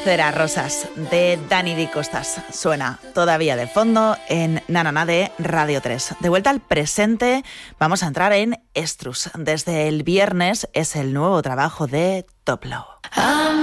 Cerarrosas de Dani Di Costas suena todavía de fondo en Na Na Na de Radio 3. De vuelta al presente, vamos a entrar en Estrus. Desde el viernes es el nuevo trabajo de Toplo.